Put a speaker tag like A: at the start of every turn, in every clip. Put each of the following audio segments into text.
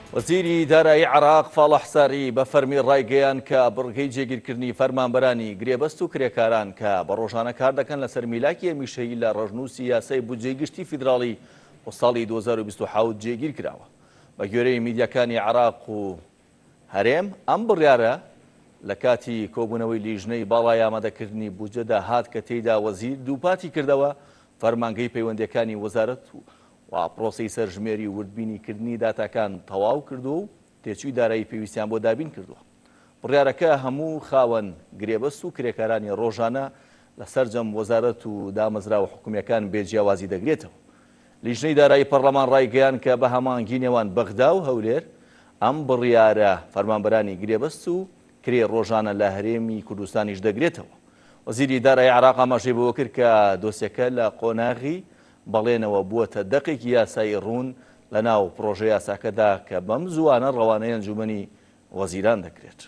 A: وەزیری دارایی عێراق فاڵح حساری بە فەرمی ڕایگەیان کە بڕگەی جێگیرکردنی فەرمانبەرانی گرێبەست و کرێکاران کە بە ڕۆژانە کار دەکەن لەسەر میلاکی هەمیشەیی لە ڕەژنووسی یاسای بودجەی گشتی فیدراڵی بۆ ساڵی 2027 جێگیر کراوە. بە گوێرەی میدیاکانی عێراق و هەرێم ئەم بڕیارە لە کاتی کۆبوونەوەی لیژنەی باڵای ئامادەکردنی بودجەدا هات کە تێیدا وەزیر دووپاتی کردەوە فەرمانگەی پەیوەندیەکانی وەزارەت و پرۆسی سەرژمێری وردبینیکردنی داتاکان تەواو کردو و تێچووی دارایی پێویستیان بۆ دابین کردووە. بڕیارەکە هەموو خاوەن گرێبەست و کرێکارانی ڕۆژانە لە سەرجەم وەزارەت و دامەزرا و حکومیەکان بێجیاوازی دەگرێتەوە. لیژنەی دارایی پەرلەمان ڕایگەیان کە بە هەمانگی نێوان بەغدا و هەولێر ئەم بڕیارە فەرمانبەرانی گرێبەست و کرێ ڕۆژانە لە هەرێمی کوردستانیش دەگرێتەوە. وەزیری دارایی عێراق ئاماژەی بەوە کرد کە دۆسیەکە لە قۆناغی بەڵێنەوە بووەتە دەقێکی یاسایی ڕوون لە ناو پرۆژە یاساکەدا کە بەم زوانە ڕەوانەی ئەنجومەنی وەزیران دەکرێت.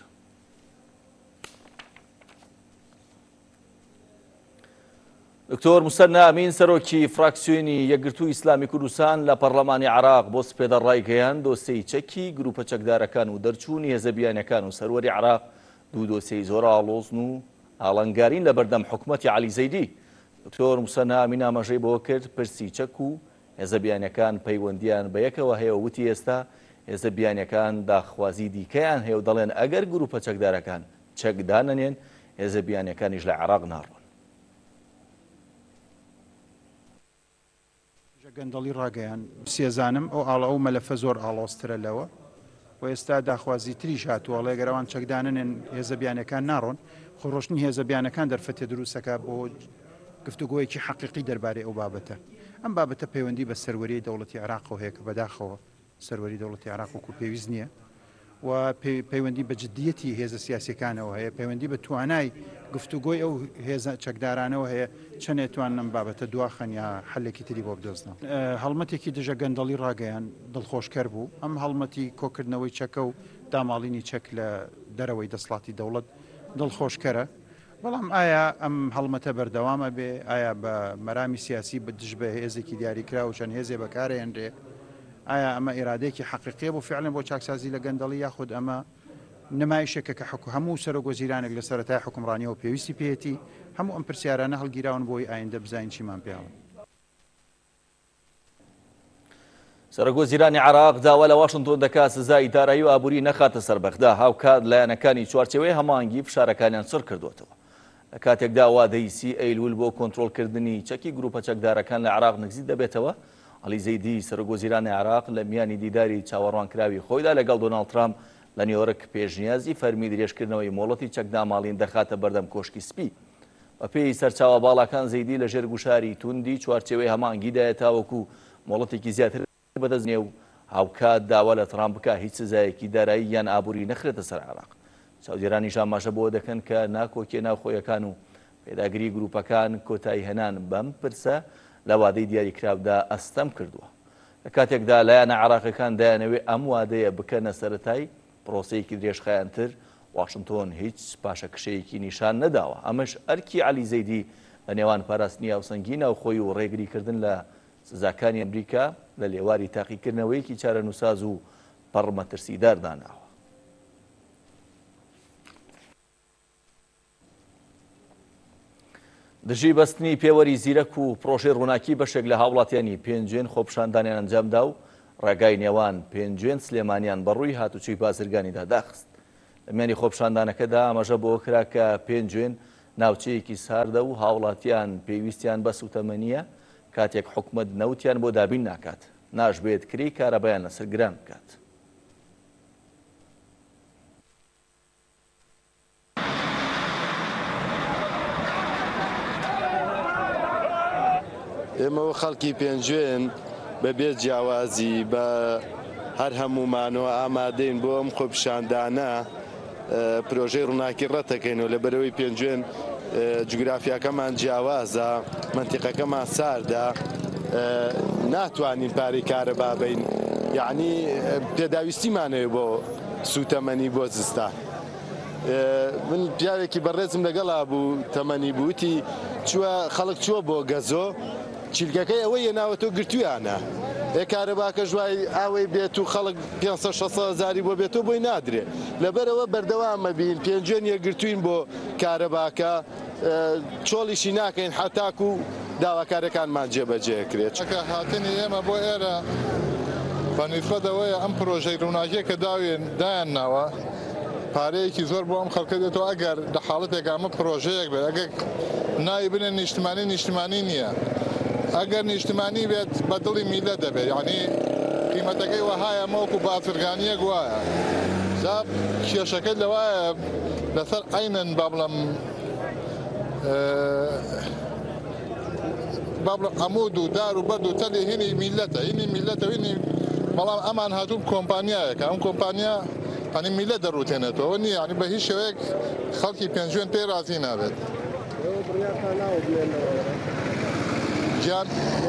A: دکتۆر موسەنا ئەمین سەرۆکی فراکسیۆنی یەکگرتووی ئیسلامی کوردستان لە پەرلەمانی عێراق بۆ سپێدە ڕایگەیان دۆسیەی چەکی گروپە چەکدارەکان و دەرچوونی هێزەبیانەکان و سەروەری عێراق دوو دۆسیەی زۆر ئاڵۆزن و ئاڵنگارین لە بەردەم حکومەتی عەلی زەیدی. دکتۆر موسەنا ئەمین ئاماژەی بەوە کرد پرسی چەک و هێزەبیانەکان پەیوەندیان بە یەکەوە هەیە و وتی ئێستا هێزەبیانەکان داخوازی دیکەیان هەیە و دەڵێن ئەگەر گروپە چەکدارەکان چەک دانەنێن هێزەبیانەکانیش لە عێراق ناڕۆن.
B: گەندەڵی ڕاگەیان سێزانم ئەو ئاڵە ئەو مەلەفە زۆر ئاڵۆسترە لەوە و ئێستا داخوازی تریش هاتووە لێگەرەوان چەکدانەنێن هێزەبیانەکان ناڕۆن خۆڕۆشتنی هێزەبیانەکان دەرفەتێ دروستەکە بۆ گفتوگۆیەکی حەقیقی دەربارەی ئەو بابەتە. ئەم بابەتە پەیوەندی بە سەروەریی دەوڵەتی عێراقەوە هەیە کە بەداخەوە سەروەری دەوڵەتی عێراق وەکو پێویست نییە و پەیوەندی بە جددیەتی هێزە سیاسیەکانەوە هەیە پەیوەندی بە توانای گفتوگۆی ئەو هێزە چەکدارانەوە هەیە چەندێک توانن بابەتە دواخەن یا حلێکی تری بۆ بدۆزنەوە. هەڵمەتێکی دژە گەندەڵی ڕاگەیان دڵخۆشکەر بوو. ئەم هەڵمەتی کۆکردنەوەی چەکە و داماڵینی چەک لە دەرەوەی دەسڵاتی دەوڵەت دڵخۆشکەرە. بەڵام ئایا ئەم هەڵمەتە بەردەوامە بێ ئایا بە مەرامی سیاسی بەدژ بە هێزێکی دیاریکرا و چەند هێزێ بەکارهێنرێ ئایا ئەمە ئێرادەیەکی حەقیقیە بۆ فعلەن بۆ چاکسازی لە گەندەڵی یاخود ئەمە نمایشێکە کە هەموو سەرۆگۆزیرانێک لە سەرەتای حکومڕانیەوە پێویستی پێێتی هەموو ئەم پرسیارانە هەڵگیراون بۆی ئایندە بزانین چیمان پێڵن.
A: سەرۆگۆزیرانی عێراق داوا لە واشنتۆن دەکات سزای دارایی و ئابووری نەخاتە سەر بەغدا هاوکات لایەنەکانی چوارچێوەی هەماهەنگی فشارەکانیان سڕ کردوێتەوە. لە کاتێکدا وادەی سی ئەیلول بۆ کۆنتڕۆڵکردنی چەکی گروپە چەکدارەکان لە عێراق نزیک دەبێتەوە. عەلی زەیدی سەرۆگۆزیرانی عێراق لە میانی دیداری چاوەڕوانکراوی خۆیدا لەگەڵ دۆناڵد ترامپ لە نیویۆرک پێشنیازی فەرمی درێژکردنەوەی مۆڵەتی چەکداماڵین دەخاتە بەردەم کۆشکی سپی. بە پێی سەرچاوە باڵەکان زەیدی لە ژێر گوشاری توندی چوارچێوەی هەماهەنگیدایە تاوەکو مۆڵەتێکی زیاتر بەدەستنێ و هاوکات داوا لە ترامپ بکە هیچ سزایەکی دارایی یان ئابووری نەخرێتە سەر عێراق. چاودێرانیش ئاماژە بۆ دەکەن کە ناکۆکێ ناوخۆیەکان و پێداگیری گروپەکان کۆتایی هێنان بەم پرسە لە وادەی دیاریکراودا ئەستەم کردووە. لە کاتێکدا لایەنە عێراقیەکان دایانەوێت ئەم وادەیە بکەنە سەرەتای پرۆسەیەکی درێژخایەنتر واشنتۆن هیچ پاشەکشەیەکی نیشان نەداوە. ئەمەش ئەرکی عەلی زەیدی لە نێوان پاراستنی هاوسەنگی ناوخۆی و ڕێگریکردن لە سزاکانی ئەمریکا لە لێواری تاقیکردنەوەیەکی چارەنووساز و پەڕمەترسیدار داناوە. دژی بەستنی پێوەری زیرەک و پرۆژەی ڕووناکی بەشێک لە هاوڵاتیانی پێنجێن خۆپشاندانیان ئەنجامدا و ڕێگای نێوان پێنجێن سلێمانیان بەڕووی هاتوچوی بازرگانیدا داخست. لە میانی خۆپشاندانەکەدا ئاماژە بۆ کرا کە پێنجێن ناوچەیەکی ساردە و هاوڵاتیان پێویستیان بە سوتەمەنیە کاتێک حکومەت نەوتیان بۆ دابین ناکات ناشبێت کری کارەبایان لەسەر گران بکات.
C: ئێمەوە خەڵکی پێنجێن بەبێ جیاوازی بە هەر هەمومانەوە ئامادەین بۆ ئەم خۆپشاندانە پرۆژەی ڕووناکی ڕەتەکەینەوە لەبەرەوەی پێنجێن جوگرافیاکەمان جیاوازە منتیقەکەمان ساردە ناتوانین پارەی کارەبا بین یعنی پێداویستیمانەوێ بۆ سوتەمەنی بۆ زستان. من پیاوێکی بەڕێزم لەگەڵا بوو تەمەنی بووتی چووە خەڵک چووە بۆ گەزۆ چیلکەکەی ئەوەی هێناوەتەوە گرتویانە کارەباکە ژوای ئاوەی بێت و خەڵک 500-600 هەزاری بۆ بێتەوە بۆی نادرێ لەبەرەوە بەردەوامە بین پێنجێن یەکگرتوین بۆ کارەباکە چۆڵیشی ناکەین حتاکو و داواکارەکانمان جێبەجێکرێت
D: چکە هاتنی ئێمە بۆ ئێرە بەنیسبەتەوەیە ئەم پرۆژەی ڕووناکیە کە دایان ناوە پارەیەکی زۆر بۆ ئەم خەڵکە دێتەوە ئەگەر لە حاڵەتێک ئەمە پرۆژەیەک بێت ئەگەر ناوی بنێ نیشتمانی نییە ئەگەر نیشتمانی بێت بە دڵی میلە دەبێت یعنی قیمەتەکەی وەهایە مەوەکو بازرگانیەک وایە جا کێشەکەی لەوایە لەسەر عینەن با بڵێم عەمود و دار و بەرد و تەلی هینی میلەتە هینی بەڵام ئەمان هاتوو کۆمپانیایەکە ئەم کۆمپانیا ئەنی میلە دەڕوتێنێتەوە نیە ینی بە هیچ شێوەیەک خەڵکی پێنجێن پێی رازی نابێت گیان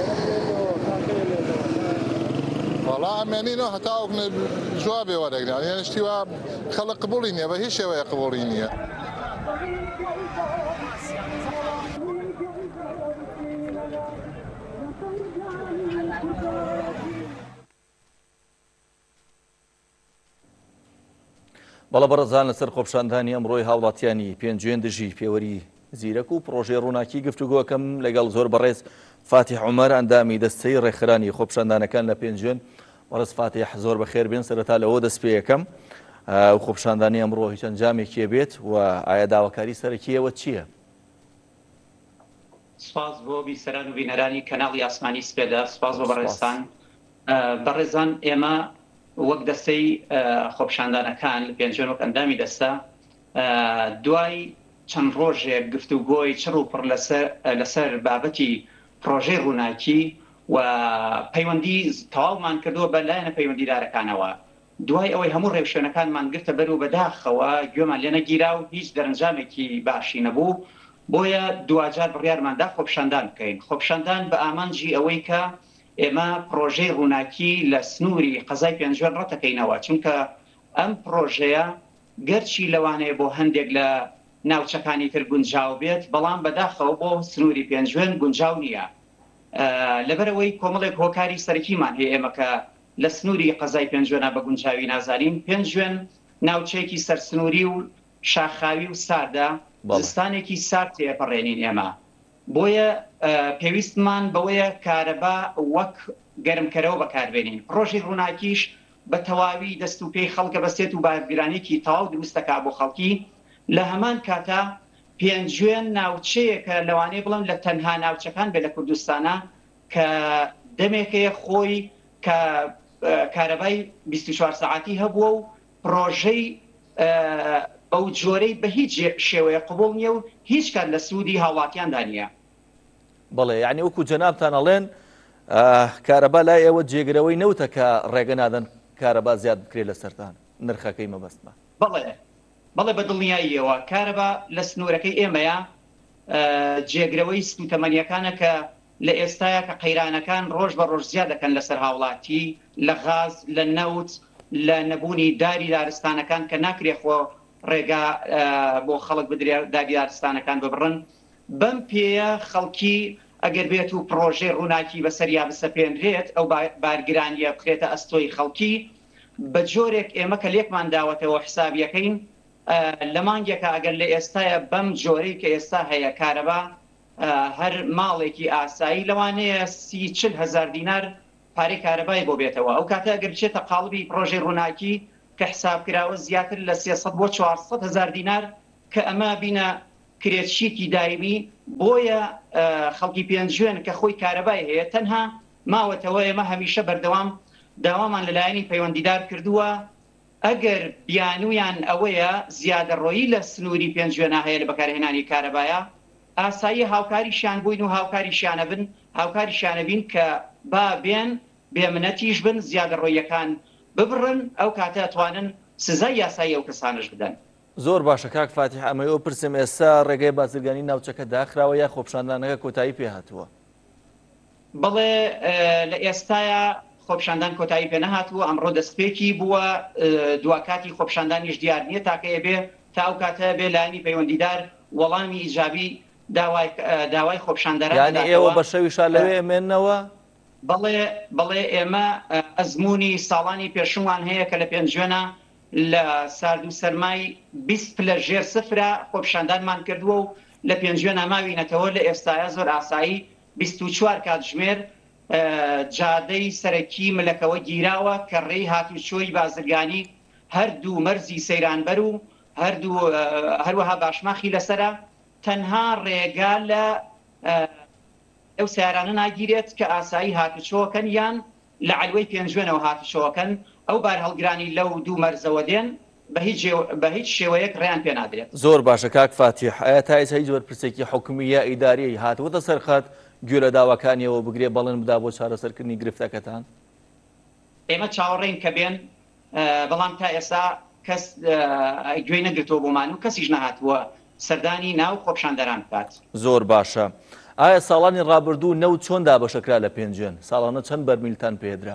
D: وەڵا ئەمێنینەوە هەتاوەک جوابێ وەرەگران یعنی شتیوا خەڵک قبوڵی نییە بە هیچ شێوەیە قبوڵی نییە
A: بەڵە بەڕێزان لەسەر خۆپشاندانی ئەمڕۆی هاوڵاتیانی پێنجێن دژی پێوەری زیرەک و پرۆژەی ڕووناکی گفتوگۆکەم لەگەڵ زۆر بەڕێز فاتیح عومەر ئەندامی دەستەی ڕێکخرانی خۆپشاندانەکان لە پێنجێن بەڕێز فاتیح زۆر بەخێر بێن سەرەتا لەوە دەست پێ یەکەم و خۆپشاندانی ئەمڕۆ هیچ ئەنجامێکیە بێت و ئایا داواکاری سەرەکیەوە چییە؟
E: سپاس بۆ بیسەران و بینەرانی کەناڵی ئاسمانی سپێدا سپاس بۆ بەڕێستان بەڕێزان ئێمە وەک دەستەی خۆپشاندانەکان لە پێنجێن وەک ئەندامی دەستە دوای چەند ڕۆژێک گفتوگۆی چڕ و پڕ لەسەر بابەتی پرۆژەی ڕووناکی و پەیوەندی تەواومان کردووە بەلایەنە پەیوەندیدارەکانەوە دوای ئەوەی هەموو ڕێوشێنەکانمان گرتە بەر و بەداخەوە گوێمان لێ نەگیرا و هیچ دەرەنجامێکی باشی نەبوو بۆیە دوجار بڕیارماندا خۆپشاندان بکەین خۆپشاندان بە ئامانجی ئەوەی کە ئێمە پرۆژەی ڕووناکی لە سنووری قەزای پێنجێن ڕەتەکەینەوە چونکە ئەم پرۆژەیە گەرچی لەوانەیە بۆ هەندێک لە ناوچەکانی تر گونجاو بێت بەڵام بەداخەوە بۆ سنووری پێنجێن گونجاو نییە لەبەرەوەی کۆمەڵێک هۆکاری سەرەکیمان هەیە ئێمە کە لە سنووری قەزای پێنجێنە بە گونجاوی نازانین پێنجێن ناوچەیەکی سەرسنووری و شاخاوی و ساردە زستانێکی سارد تێپەڕێنین ئێمە بۆیە پێویستمان بەوەیە کارەبا وەک گەرمکەرەوە بەکاربێنین پرۆژەی ڕووناکیش بە تەواوی دەست و پێی خەڵکە بەستێت و بارگرانێکی تەواو دروستەکا بۆ خەڵکی لە هەمان کاتە پێنجێن ناوچەیەکە لەوانەیە بڵم لە تەنها ناوچەکان بێ لە کوردستانە کە دەمێکەیە خۆی کە کارەبای 24 ساعتی هەبووە و پرۆژەی ئەو جۆرەی بە هیچ شێوەیە قبوڵ نییە و هیچ کات لە سوودی هاوڵاتیاندا نییە
A: بەڵێ یعنی وەکو جەنابتان ئەڵێن کارەبا لای ئێوە جێگرەوەی نەوتە کە ڕێگە نادەن کارەبا زیاد بکرێت لە سەرتان نرخەکەی مەبەستمە
E: بەڵێ بەدڵنیاییەوە کارەبا لە سنوورەکەی ئێمەیە جێگرەوەی سوتەمەنیەکانە کە لە ئێستاە کە قەیرانەکان ڕۆژ بە ڕۆژ زیاد دەکەن لەسەر هاوڵاتی لە غاز لە نەوت لە نەبوونی داری دارستانەکان کە ناکرێخۆ ڕێگا بۆ خەڵک بدرێ داری دارستانەکان ببڕن بەم پێیە خەڵکی ئەگەر بێت و پرۆژەی ڕووناکی بەسەریا بسەپێنرێت ئەو بارگرانیە بخرێتە ئەستۆی خەڵکی بە جۆرێک ئێمە کە لێکمان داوەتەوە حسابیەکەین لە مانگێکە ئەگەر لە ئێستاە بەم جۆرەی کە ئێستا هەیە کارەبا هەر ماڵێکی ئاسایی لەوانەیە 30-40 هەزار دینار پارەی کارەبای بۆ بێتەوە ئەو کاتە ئەگەر بچێتە قاڵبی پرۆژەی ڕووناکی کە حسابکراوە زیاتر لە 300 بۆ 400 هەزار دینار کە ئەمە بینە کرێتشیکی دایمی بۆیە خەڵکی پێنجێن کە خۆی کارەبای هەیە تەنها ماوەتەوە ئێمە هەمیشە بەردەوام داوامان لەلایەنی پەیوەندیدار کردووە ئەگەر بیانویان ئەوەیە زیادەڕۆیی لە سنووری پێنجێنە هەیە لە بەکارهێنانی کارەبایە ئاسایی هاوکاریشیان بووین و هاوکاریشیانە بن هاوکاریشیانە بین کە با بێن بێمنەتیش بن زیادەڕۆیەکان ببڕن ئەو کاتە ئەتوانن سزای یاسایی ئەو کەسانش بدەن
A: زۆر باشە کاک فاتیح ئەمەوە پرسم ئێستا ڕێگەی بازرگانی ناوچەکە داخراوە یا خۆپشاندانەکە کۆتایی پێ هاتووە
E: بڵێ لە ئێستاە خۆپشاندان کۆتایی پێ نەهاتووە ئەمڕۆ دەستپێکی بووە دواکاتی خۆپشاندانیش دیار نییە تاکەیە بێ تا ئەو کاتە بێ لایەنی پەیوەندیدار وەڵامی ئیجابی داوای خۆپشاندەران
A: یعنی ئێوە بە شەویشان لەوێ ئەمێننەوە
E: بەڵێ ئێمە ئەزمموی ساڵانی پێشومان هەیە کە لە پێنجێنە لە سارد و سەرمای 20 لە ژێر سفرە خۆپشاندانمان کردووە و لە پێنجێنە ماوینەتەوە لە ئێستاە زۆر ئاسایی 24 کاتژمێر جادەی سەرەکی ملەکەوە گیراوە کە ڕێی هاتوچۆی بازرگانی هەردوو مەرزی سەیرانبەر و هەروەها باشماخی لەسرە تەنها ڕێگا لە ئەو سیارانە ناگیرێت کە ئاسایی هاتوچۆکەن یان لە علوەی پێنجێنەوە هاتوچۆکەن ئەو بار هەڵگرانی لەو دوو مەرزەوە دێن بە هیچ شێوەیەک ڕێیان پێ نادرێت.
A: زۆر باشە کاک فاتیح، ئایا تا هیچ وەرپرسێکی حکومی یا ئیداری هاتووەتە سەرخات گوێ لە داواکانیەوە بگرێ بەڵێن بدا بۆ چارەسەرکردنی گرفتەکەتان؟
E: ئێمە چاوەڕێین کە بێن، بەڵام تا ئێستا کەس گوێی نەگرتەوە بۆمان و کەسیش نەهاتووە سەردانی ناو خۆپشاندەران بکات.
A: زۆر باشە. ئایا ساڵانی ڕابردوو نەوت چۆن دابەشەکرا لە پێنجێن؟ ساڵانە چەند بەرمیلتان پێدرا؟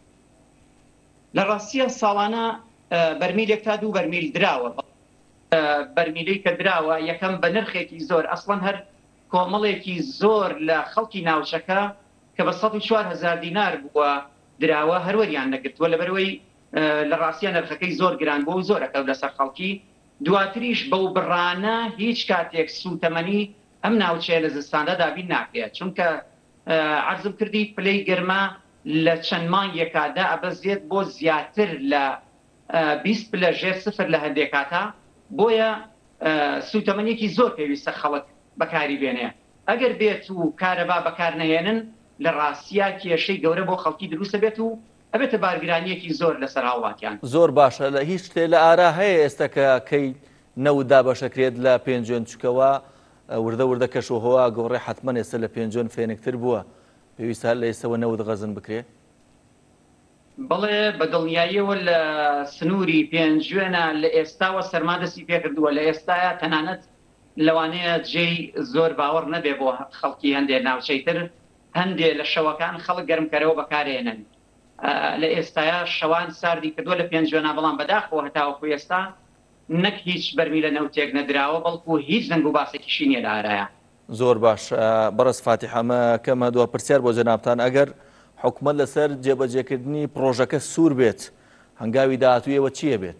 E: لە ڕاستیە ساڵانە بەرمیلێک تا 2 بەرمیل دراوە. بەرمیلەی کە دراوە یەکەم بە نرخێکی زۆر، ئەسڵەن هەر کۆمەڵێکی زۆر لە خەڵکی ناوچەکە کە بە 104,000 دینار بووە دراوە هەروەریان نەگرتووە لەبەرەوەی لە ڕاستیە نرخەکەی زۆر گران بوو و زۆرەکە لەسەر خەڵکی. دواتریش بەو بڕانە هیچ کاتێک سوتەمەنی ئەم ناوچەیە لە زستاندا دابین ناکرێت، چونکە عەرزم کردی پلەی گەرمە لە چەند مانگێکادا ئەبەزێت بۆ زیاتر لە 20 لە ژێر سفر لە هەندێک کاتە، بۆیە سوتەمەنیەکی زۆر پێویستە خەڵک بەکاری بێنێ. ئەگەر بێت و کارەبا بەکار نەهێنن لە ڕاستیا کێشەی گەورە بۆ خەڵکی دروستە بێت و ئەبێتە بارگرانیەکی زۆر لەسەر هاوڵاتیان.
A: زۆر باشە. لە هیچ شتێ لە ئارا هەیە ئێستا کە کەی نەوت دابەشەکرێت لە پێنجێن، چکەوە وردە کەشوهەوە گۆڕێ حتممە ئێستا لە پێنجێن فێنکتر بووە، پێویستە لە ئێستەوە نەوت غەزن بکرێ؟
E: بڵێ بە دڵنیاییەوە لە سنووری پێنجێنە لە ئێستاوە سەرمادەستی پێکردووە، لە ئێستاە تەنانەت لەوانەیە جێی زۆر باوەڕ نەبێ بۆ خەڵکی هەندێک ناوچەیتر، هەندێک لە شەوەکان خەڵک گەرمکەرەوە بەکارێنن. لە ئێستاە شەوان ساردی کردووە لە پێنجێنە، بەڵام بەداخەوە هەتاوەکو ئێستا نەک هیچ بەرمیلە نەوتێک نەدراوە، بەڵکو هیچ دەنگ و باسێکیشی نیە لە ئارایە.
A: زۆر باش. بەڕست فاتیح، ئەمە کەمە دووە پرسیار بۆ جەنابتان، ئەگەر حکومەت لەسەر جێبەجێکردنی پرۆژەکە سوور بێت، هەنگاوی داهاتوویەوە چییە بێت؟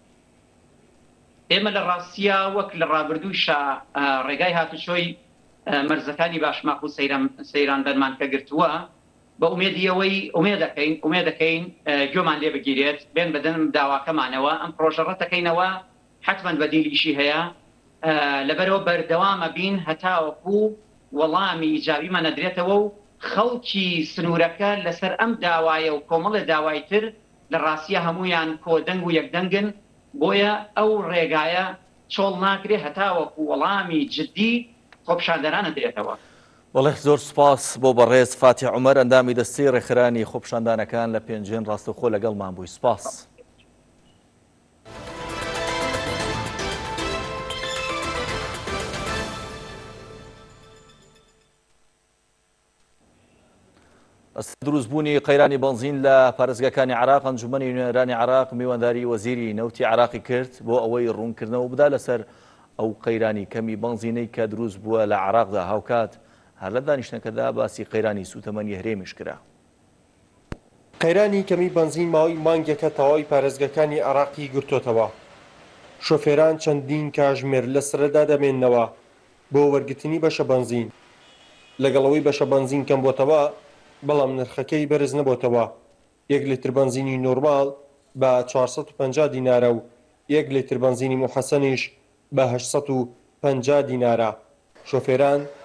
E: ئێمە لە ڕاستیە وەک لە ڕابردووشە ڕێگای هاتوچۆی مەرزەکانی باشماق و سەیرانبەرمان کە گرتووە، بە ئومێدیەوەی ئومێ دەکەین گوێمان لێ بگیرێت، بێن بەدەم داواکەمانەوە ئەم پرۆژە ڕەتەکەینەوە حتمەن بەدیلیشی هەیە، لەبەرەوە بەردەوامە بین هەتاوەکو وەڵامی ئیجابیمە نەدرێتەوە و خەڵکی سنوورەکە لەسەر ئەم داوایە و کۆمەڵە داوای تر لە ڕاستیە هەمویان کۆدەنگ و یەکدەنگن، بۆیە ئەو ڕێگایە چۆڵ ناکرێ هەتاوەکو وەڵامی جددی خۆپشاندەرانە درێتەوە.
A: وەڵێ زۆر سپاس بۆ بەڕێز فاتیح عومەر، ئەندامی دەستەی ڕێکخرانی خۆپشاندانەکان لە پێنجێن، ڕاستەوخۆ لەگەڵمان بووی. سپاس. دروستبوونی قەیرانی بنزین لە پارێزگاکانی عێراق، ئەنجومەنی نوێنەرانی عێراق میوانداری وەزیری نەوتی عێراقی کرد بۆ ئەوەی ڕوونکردنەوە بدا لەسەر ئەو قەیرانی کەمی بنزینەی کە دروست بووە لە عێراقدا. هاوکات هەر لە دانیشتنەکەدا باسی قەیرانی سوتەمەنی هەرێمیش کرا.
F: قەیرانی کەمی بنزین ماوەی مانگێکە تەواوی پارێزگاکانی عێراقی گرتوتەوە. شۆفێران چەندین کاتژمێر لە سرەدا دەمێننەوە بۆ وەرگرتنی بەشە بنزین. لەگەڵەوەی بەشە بنزین کەم بۆتەوە، بەڵام نرخەکەی بەرز نەبووتەوە. 1 لیتر بنزینی نۆرمال بە 450 دینارە و 1 لیتر بنزینی محەسەنیش بە 850 دینارە. شۆفێران